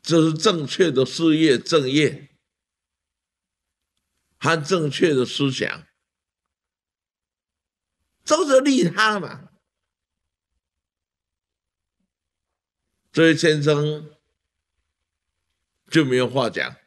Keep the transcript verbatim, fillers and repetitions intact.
这是正确的事业正业和正确的思想，都是利他嘛。这位先生就没有话讲。